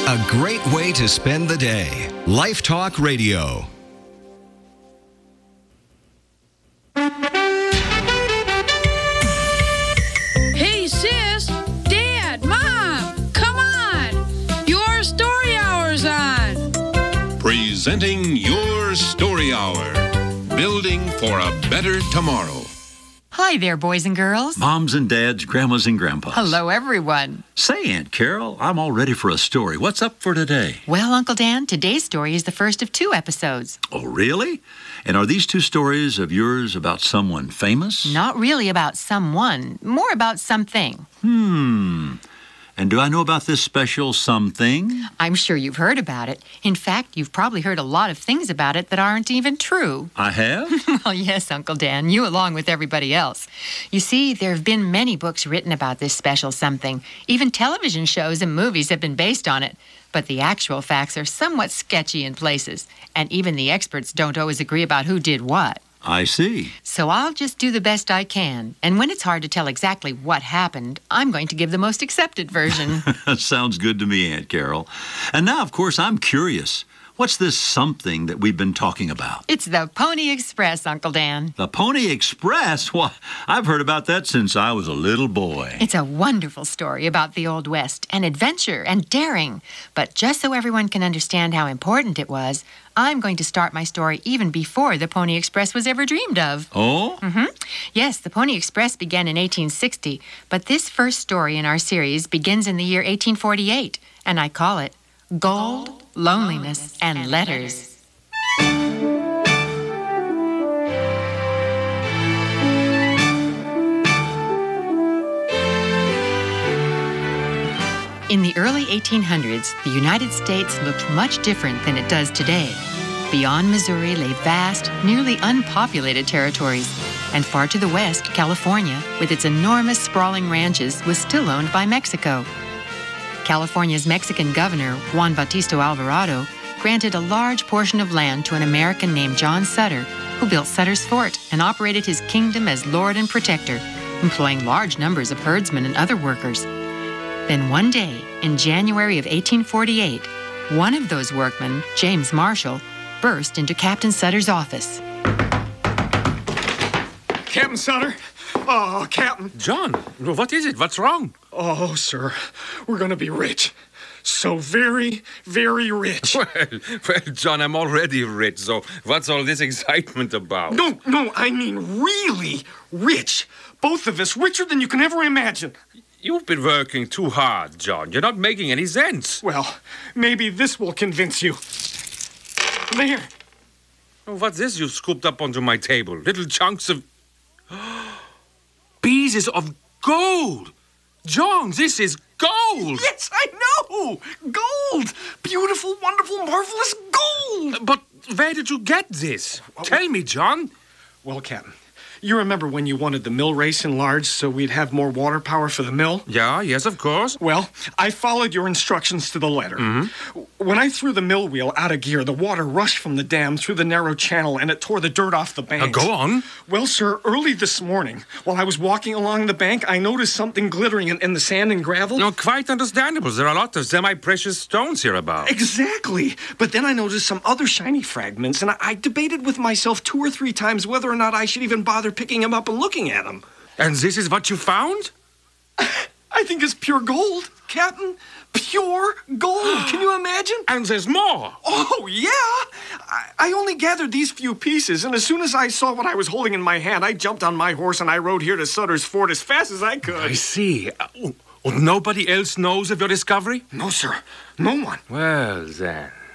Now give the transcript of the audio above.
A great way to spend the day. Life Talk Radio. Hey, sis, Dad, Mom, come on. Your story hour's on. Presenting Your Story Hour. Building for a better tomorrow. Hi there, boys and girls. Moms and dads, grandmas and grandpas. Hello, everyone. Say, Aunt Carol, I'm all ready for a story. What's up for today? Well, Uncle Dan, today's story is the first of 2 episodes. Oh, really? And are these 2 stories of yours about someone famous? Not really about someone, more about something. And do I know about this special something? I'm sure you've heard about it. In fact, you've probably heard a lot of things about it that aren't even true. I have? Well, yes, Uncle Dan, you along with everybody else. You see, there have been many books written about this special something. Even television shows and movies have been based on it. But the actual facts are somewhat sketchy in places, and even the experts don't always agree about who did what. I see. So I'll just do the best I can. And when it's hard to tell exactly what happened, I'm going to give the most accepted version. Sounds good to me, Aunt Carol. And now, of course, I'm curious. What's this something that we've been talking about? It's the Pony Express, Uncle Dan. The Pony Express? Why, I've heard about that since I was a little boy. It's a wonderful story about the Old West and adventure and daring. But just so everyone can understand how important it was, I'm going to start my story even before the Pony Express was ever dreamed of. Oh? Yes, the Pony Express began in 1860, but this first story in our series begins in the year 1848, and I call it Gold, Loneliness, and Letters. In the early 1800s, the United States looked much different than it does today. Beyond Missouri lay vast, nearly unpopulated territories, and far to the west, California, with its enormous sprawling ranches, was still owned by Mexico. California's Mexican governor, Juan Bautista Alvarado, granted a large portion of land to an American named John Sutter, who built Sutter's Fort and operated his kingdom as lord and protector, employing large numbers of herdsmen and other workers. Then one day, in January of 1848, one of those workmen, James Marshall, burst into Captain Sutter's office. Captain Sutter? Oh, Captain. John, what is it? What's wrong? Oh, sir, we're going to be rich. So very, very rich. Well, John, I'm already rich, so what's all this excitement about? No, I mean really rich. Both of us, richer than you can ever imagine. You've been working too hard, John. You're not making any sense. Well, maybe this will convince you. There. Oh, what's this you scooped up onto my table? Little chunks of... pieces of gold! John, this is gold! Yes, I know! Gold! Beautiful, wonderful, marvelous gold! But where did you get this? Tell me, John. Well, Captain, you remember when you wanted the mill race enlarged so we'd have more water power for the mill? Yeah, yes, of course. Well, I followed your instructions to the letter. When I threw the mill wheel out of gear, the water rushed from the dam through the narrow channel and it tore the dirt off the bank. Go on. Well, sir, early this morning, while I was walking along the bank, I noticed something glittering in the sand and gravel. No, quite understandable. There are a lot of semi-precious stones here about. Exactly. But then I noticed some other shiny fragments, and I debated with myself 2 or 3 times whether or not I should even bother picking them up and looking at them. And this is what you found? I think it's pure gold, Captain. Pure gold. Can you imagine? And there's more. Oh, yeah. I only gathered these few pieces, and as soon as I saw what I was holding in my hand, I jumped on my horse and I rode here to Sutter's Fort as fast as I could. I see. Nobody else knows of your discovery? No, sir. No one. Well, then.